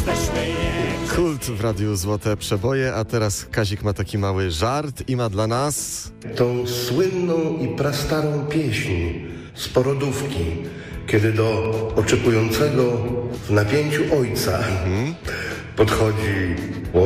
Kult w Radiu Złote Przeboje, a teraz Kazik ma taki mały żart i ma dla nas... Tą słynną i prastarą pieśń z porodówki, kiedy do oczekującego w napięciu ojca podchodzi